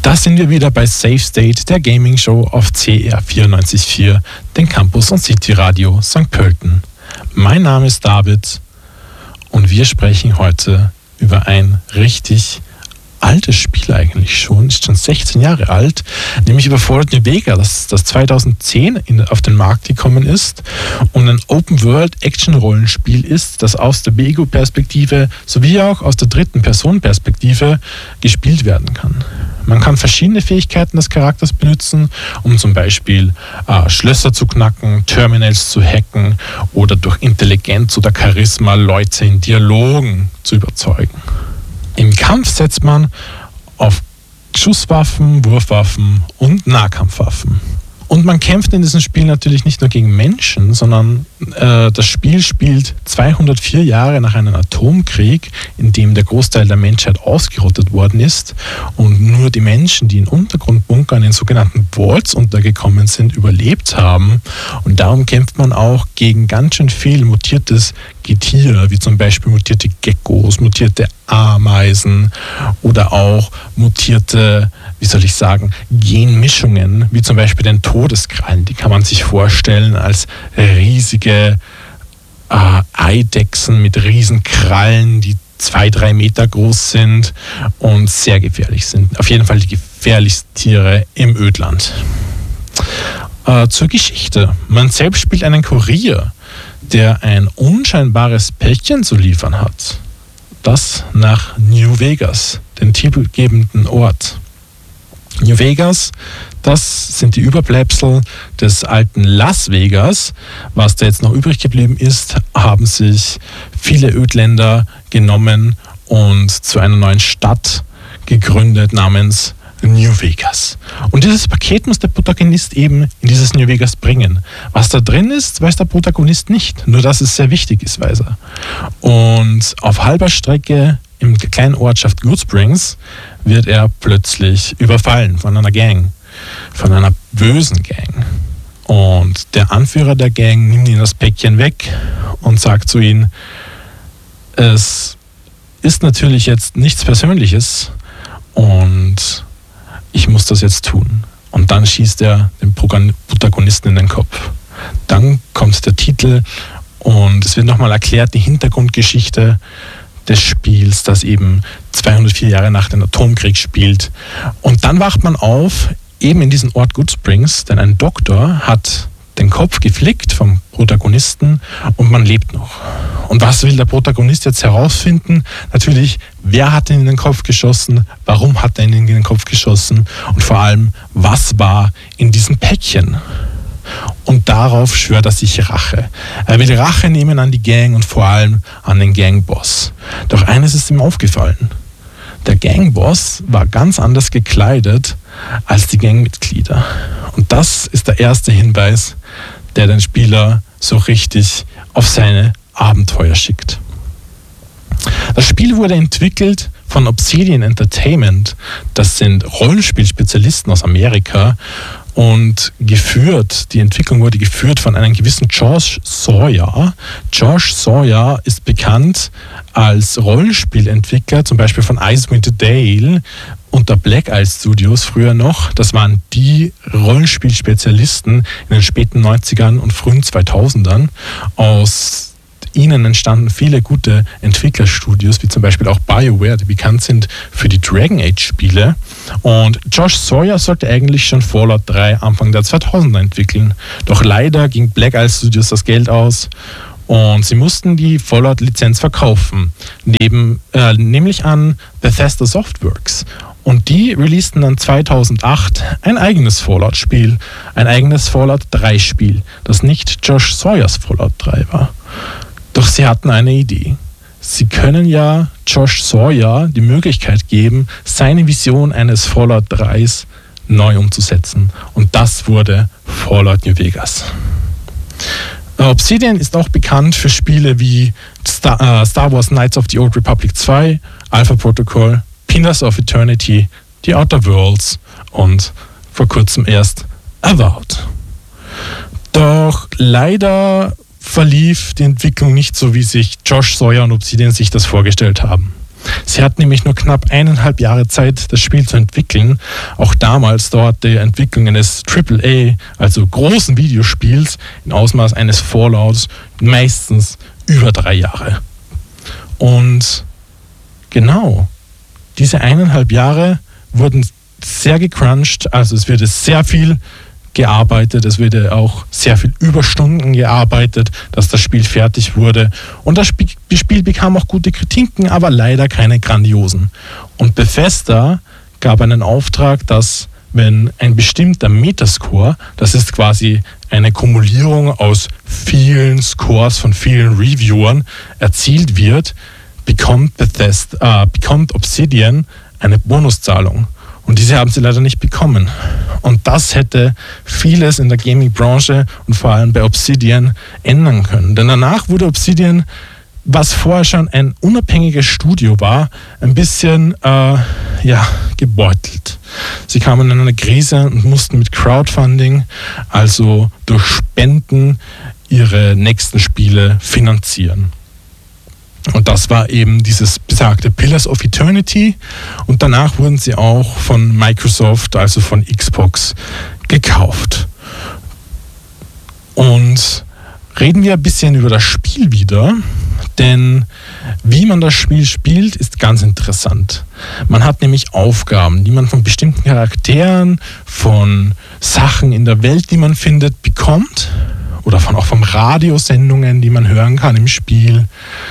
Da sind wir wieder bei Safe State, der Gaming Show auf CR 94.4, den Campus und City Radio St. Pölten. Mein Name ist David und wir sprechen heute über ein richtig altes Spiel eigentlich schon, ist schon 16 Jahre alt, nämlich über Fallout New Vegas, das 2010 auf den Markt gekommen ist und ein Open-World-Action-Rollenspiel ist, das aus der Ego-Perspektive sowie auch aus der dritten Person-Perspektive gespielt werden kann. Man kann verschiedene Fähigkeiten des Charakters benutzen, um zum Beispiel Schlösser zu knacken, Terminals zu hacken oder durch Intelligenz oder Charisma Leute in Dialogen zu überzeugen. Im Kampf setzt man auf Schusswaffen, Wurfwaffen und Nahkampfwaffen. Und man kämpft in diesem Spiel natürlich nicht nur gegen Menschen, sondern das Spiel spielt 204 Jahre nach einem Atomkrieg, in dem der Großteil der Menschheit ausgerottet worden ist und nur die Menschen, die in Untergrundbunkern, in sogenannten Vaults untergekommen sind, überlebt haben. Und darum kämpft man auch gegen ganz schön viel mutiertes Getier, wie zum Beispiel mutierte Geckos, mutierte Ameisen oder auch mutierte, Genmischungen, wie zum Beispiel den Todeskrallen. Die kann man sich vorstellen als riesige Eidechsen mit riesen Krallen, die 2-3 Meter groß sind und sehr gefährlich sind. Auf jeden Fall die gefährlichsten Tiere im Ödland. Zur Geschichte. Man selbst spielt einen Kurier, der ein unscheinbares Päckchen zu liefern hat. Das nach New Vegas, den titelgebenden Ort. New Vegas, das sind die Überbleibsel des alten Las Vegas. Was da jetzt noch übrig geblieben ist, haben sich viele Ödländer genommen und zu einer neuen Stadt gegründet namens New Vegas. Und dieses Paket muss der Protagonist eben in dieses New Vegas bringen. Was da drin ist, weiß der Protagonist nicht. Nur, dass es sehr wichtig ist, weiß er. Und auf halber Strecke im kleinen Ortschaft Goodsprings wird er plötzlich überfallen von einer Gang, von einer bösen Gang. Und der Anführer der Gang nimmt ihm das Päckchen weg und sagt zu ihm, es ist natürlich jetzt nichts Persönliches und ich muss das jetzt tun. Und dann schießt er den Protagonisten in den Kopf. Dann kommt der Titel und es wird nochmal erklärt, die Hintergrundgeschichte des Spiels, das eben 204 Jahre nach dem Atomkrieg spielt. Und dann wacht man auf, eben in diesem Ort Goodsprings, denn ein Doktor hat den Kopf geflickt vom Protagonisten und man lebt noch. Und was will der Protagonist jetzt herausfinden? Natürlich, wer hat ihn in den Kopf geschossen? Warum hat er ihn in den Kopf geschossen? Und vor allem, was war in diesem Päckchen? Und darauf schwört er sich Rache. Er will Rache nehmen an die Gang und vor allem an den Gangboss. Doch eines ist ihm aufgefallen. Der Gangboss war ganz anders gekleidet als die Gangmitglieder. Und das ist der erste Hinweis, der den Spieler so richtig auf seine Abenteuer schickt. Das Spiel wurde entwickelt von Obsidian Entertainment. Das sind Rollenspielspezialisten aus Amerika. Und die Entwicklung wurde geführt von einem gewissen Josh Sawyer. Josh Sawyer ist bekannt als Rollenspielentwickler, zum Beispiel von Icewind Dale unter Black Isle Studios früher noch. Das waren die Rollenspielspezialisten in den späten 90ern und frühen 2000ern. Aus ihnen entstanden viele gute Entwicklerstudios, wie zum Beispiel auch BioWare, die bekannt sind für die Dragon Age Spiele. Und Josh Sawyer sollte eigentlich schon Fallout 3 Anfang der 2000er entwickeln. Doch leider ging Black Isle Studios das Geld aus und sie mussten die Fallout-Lizenz verkaufen, nämlich an Bethesda Softworks. Und die releasten dann 2008 ein eigenes Fallout-Spiel, ein eigenes Fallout 3-Spiel, das nicht Josh Sawyers Fallout 3 war. Doch sie hatten eine Idee. Sie können ja Josh Sawyer die Möglichkeit geben, seine Vision eines Fallout 3s neu umzusetzen. Und das wurde Fallout New Vegas. Obsidian ist auch bekannt für Spiele wie Star Wars Knights of the Old Republic 2, Alpha Protocol, Pillars of Eternity, The Outer Worlds und vor kurzem erst Avowed. Doch leider verlief die Entwicklung nicht so, wie sich Josh Sawyer und Obsidian sich das vorgestellt haben. Sie hat nämlich nur knapp 1,5 Jahre Zeit, das Spiel zu entwickeln. Auch damals dauerte die Entwicklung eines AAA, also großen Videospiels, im Ausmaß eines Fallouts meistens über 3 Jahre. Und genau, diese 1,5 Jahre wurden sehr gecrunched, also es wurde sehr viel gearbeitet, es wurde auch sehr viel Überstunden gearbeitet, dass das Spiel fertig wurde. Und das Spiel bekam auch gute Kritiken, aber leider keine grandiosen. Und Bethesda gab einen Auftrag, dass wenn ein bestimmter Metascore, das ist quasi eine Kumulierung aus vielen Scores von vielen Reviewern, erzielt wird, bekommt Obsidian eine Bonuszahlung. Und diese haben sie leider nicht bekommen. Und das hätte vieles in der Gaming-Branche und vor allem bei Obsidian ändern können. Denn danach wurde Obsidian, was vorher schon ein unabhängiges Studio war, ein bisschen gebeutelt. Sie kamen in eine Krise und mussten mit Crowdfunding, also durch Spenden, ihre nächsten Spiele finanzieren. Und das war eben dieses besagte Pillars of Eternity. Und danach wurden sie auch von Microsoft, also von Xbox, gekauft. Und reden wir ein bisschen über das Spiel wieder. Denn wie man das Spiel spielt, ist ganz interessant. Man hat nämlich Aufgaben, die man von bestimmten Charakteren, von Sachen in der Welt, die man findet, bekommt. Oder auch von Radiosendungen, die man hören kann im Spiel.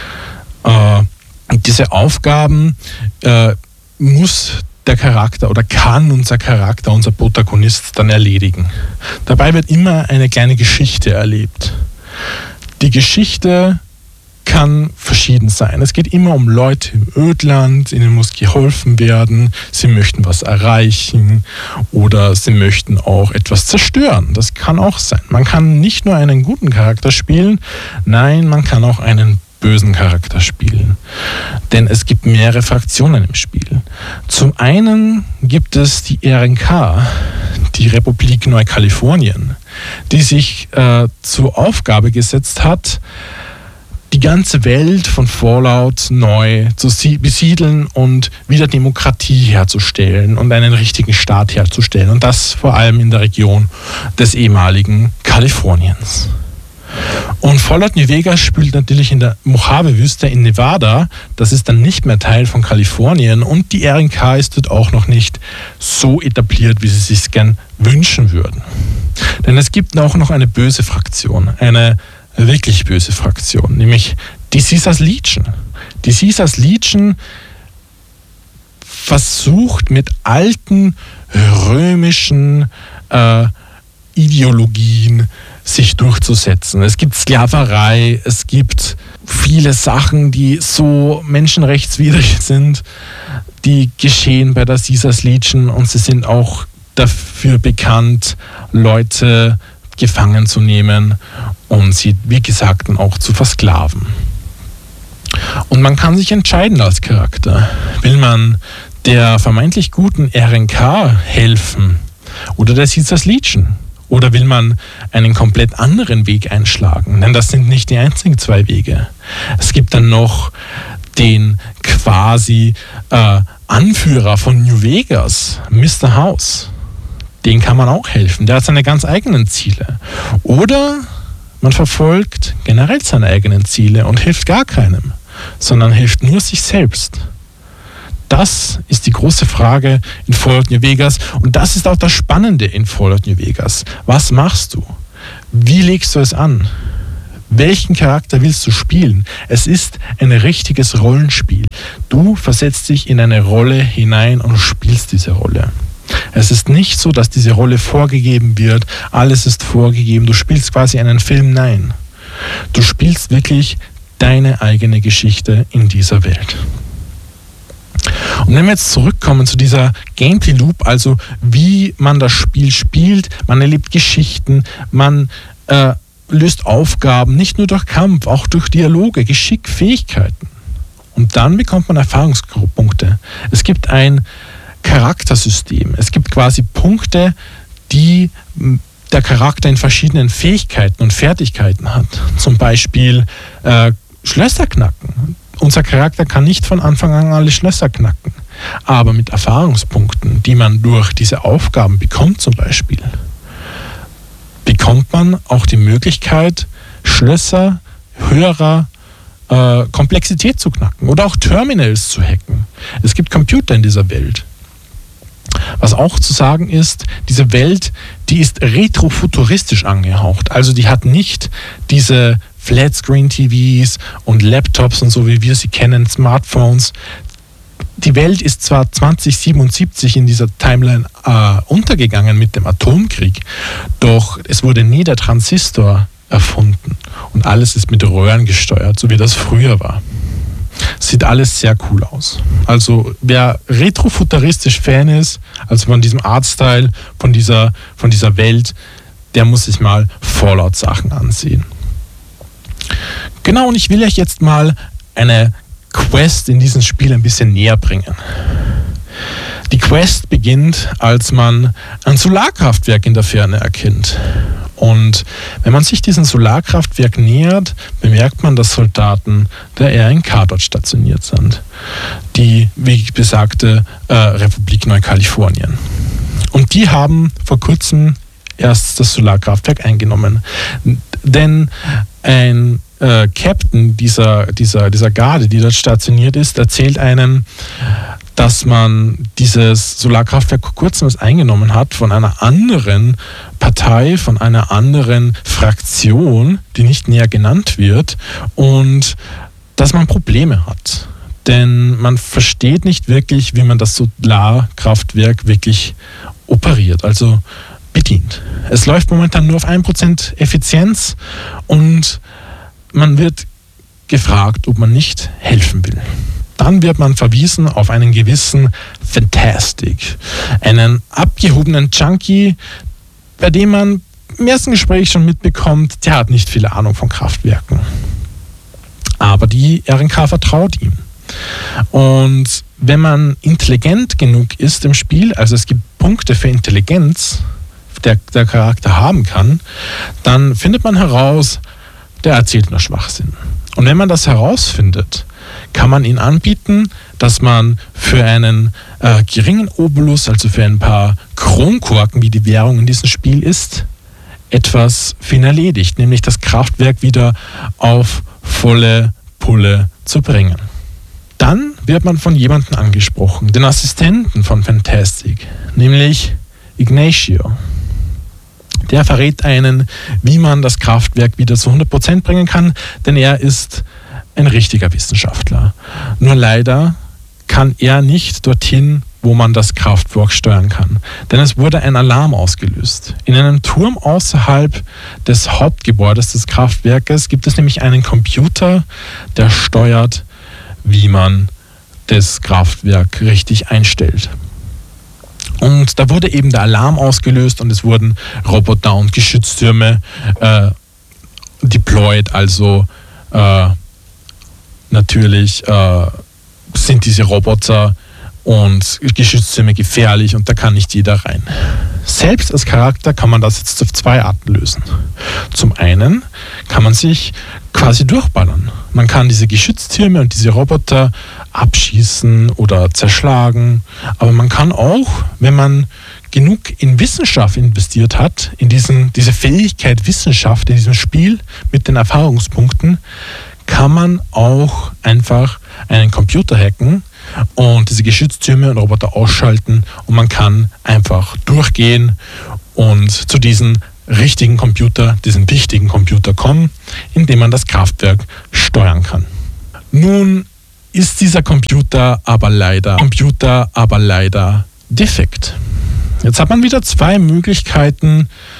Und diese Aufgaben muss der Charakter oder kann unser Charakter, unser Protagonist dann erledigen. Dabei wird immer eine kleine Geschichte erlebt. Die Geschichte kann verschieden sein. Es geht immer um Leute im Ödland, ihnen muss geholfen werden, sie möchten was erreichen oder sie möchten auch etwas zerstören. Das kann auch sein. Man kann nicht nur einen guten Charakter spielen, nein, man kann auch einen bösen Charakter spielen. Denn es gibt mehrere Fraktionen im Spiel. Zum einen gibt es die RNK, die Republik Neukalifornien, die sich zur Aufgabe gesetzt hat, die ganze Welt von Fallout neu zu besiedeln und wieder Demokratie herzustellen und einen richtigen Staat herzustellen. Und das vor allem in der Region des ehemaligen Kaliforniens. Und Fallout New Vegas spielt natürlich in der Mojave-Wüste in Nevada. Das ist dann nicht mehr Teil von Kalifornien und die RNK ist dort auch noch nicht so etabliert, wie sie sich gern wünschen würden. Denn es gibt auch noch eine böse Fraktion, eine wirklich böse Fraktion, nämlich die Caesar's Legion. Die Caesar's Legion versucht mit alten römischen Ideologien sich durchzusetzen. Es gibt Sklaverei, es gibt viele Sachen, die so menschenrechtswidrig sind, die geschehen bei der Caesar's Legion und sie sind auch dafür bekannt, Leute gefangen zu nehmen und sie, wie gesagt, dann auch zu versklaven. Und man kann sich entscheiden als Charakter. Will man der vermeintlich guten RNK helfen oder der Caesar's Legion? Oder will man einen komplett anderen Weg einschlagen? Denn das sind nicht die einzigen 2 Wege. Es gibt dann noch den quasi Anführer von New Vegas, Mr. House. Den kann man auch helfen. Der hat seine ganz eigenen Ziele. Oder man verfolgt generell seine eigenen Ziele und hilft gar keinem, sondern hilft nur sich selbst. Das ist die große Frage in Fallout New Vegas und das ist auch das Spannende in Fallout New Vegas. Was machst du? Wie legst du es an? Welchen Charakter willst du spielen? Es ist ein richtiges Rollenspiel. Du versetzt dich in eine Rolle hinein und spielst diese Rolle. Es ist nicht so, dass diese Rolle vorgegeben wird, alles ist vorgegeben, du spielst quasi einen Film, nein. Du spielst wirklich deine eigene Geschichte in dieser Welt. Und wenn wir jetzt zurückkommen zu dieser Gameplay Loop, also wie man das Spiel spielt, man erlebt Geschichten, man löst Aufgaben, nicht nur durch Kampf, auch durch Dialoge, Geschick, Fähigkeiten. Und dann bekommt man Erfahrungspunkte. Es gibt ein Charaktersystem. Es gibt quasi Punkte, die der Charakter in verschiedenen Fähigkeiten und Fertigkeiten hat. Zum Beispiel Schlösser knacken. Unser Charakter kann nicht von Anfang an alle Schlösser knacken, aber mit Erfahrungspunkten, die man durch diese Aufgaben bekommt zum Beispiel, bekommt man auch die Möglichkeit, Schlösser höherer Komplexität zu knacken oder auch Terminals zu hacken. Es gibt Computer in dieser Welt. Was auch zu sagen ist, diese Welt, die ist retrofuturistisch angehaucht. Also die hat nicht diese Flatscreen-TVs und Laptops und so, wie wir sie kennen, Smartphones. Die Welt ist zwar 2077 in dieser Timeline untergegangen mit dem Atomkrieg, doch es wurde nie der Transistor erfunden und alles ist mit Röhren gesteuert, so wie das früher war. Sieht alles sehr cool aus. Also wer retrofuturistisch Fan ist, also von diesem Artstyle, von dieser Welt, der muss sich mal Fallout-Sachen ansehen. Genau, und ich will euch jetzt mal eine Quest in diesem Spiel ein bisschen näher bringen. Die Quest beginnt, als man ein Solarkraftwerk in der Ferne erkennt. Und wenn man sich diesem Solarkraftwerk nähert, bemerkt man, dass Soldaten der RNK dort stationiert sind. Die, wie besagte, Republik Neukalifornien. Und die haben vor kurzem erst das Solarkraftwerk eingenommen. Denn ein Captain dieser Garde, die dort stationiert ist, erzählt einem, dass man dieses Solarkraftwerk vor kurzem eingenommen hat von einer anderen Partei, von einer anderen Fraktion, die nicht näher genannt wird, und dass man Probleme hat. Denn man versteht nicht wirklich, wie man das Solarkraftwerk wirklich operiert, also bedient. Es läuft momentan nur auf 1% Effizienz und man wird gefragt, ob man nicht helfen will. Dann wird man verwiesen auf einen gewissen Fantastic, einen abgehobenen Junkie, bei dem man im ersten Gespräch schon mitbekommt, der hat nicht viel Ahnung von Kraftwerken. Aber die RNK vertraut ihm. Und wenn man intelligent genug ist im Spiel, also es gibt Punkte für Intelligenz, der Charakter haben kann, dann findet man heraus, der erzählt nur Schwachsinn. Und wenn man das herausfindet, kann man ihn anbieten, dass man für einen geringen Obolus, also für ein paar Kronkorken, wie die Währung in diesem Spiel ist, etwas für ihn erledigt, nämlich das Kraftwerk wieder auf volle Pulle zu bringen. Dann wird man von jemandem angesprochen, den Assistenten von Fantastic, nämlich Ignacio. Der verrät einen, wie man das Kraftwerk wieder zu 100% bringen kann, denn er ist ein richtiger Wissenschaftler. Nur leider kann er nicht dorthin, wo man das Kraftwerk steuern kann. Denn es wurde ein Alarm ausgelöst. In einem Turm außerhalb des Hauptgebäudes des Kraftwerkes gibt es nämlich einen Computer, der steuert, wie man das Kraftwerk richtig einstellt. Und da wurde eben der Alarm ausgelöst und es wurden Roboter und Geschütztürme deployed, also natürlich sind diese Roboter und Geschütztürme gefährlich und da kann nicht jeder rein. Selbst als Charakter kann man das jetzt auf zwei Arten lösen. Zum einen kann man sich quasi durchballern. Man kann diese Geschütztürme und diese Roboter abschießen oder zerschlagen, aber man kann auch, wenn man genug in Wissenschaft investiert hat, in diese Fähigkeit Wissenschaft in diesem Spiel mit den Erfahrungspunkten, kann man auch einfach einen Computer hacken und diese Geschütztürme und Roboter ausschalten und man kann einfach durchgehen und zu diesem richtigen Computer, diesem wichtigen Computer kommen, indem man das Kraftwerk steuern kann. Nun ist dieser Computer aber leider defekt. Jetzt hat man wieder zwei Möglichkeiten,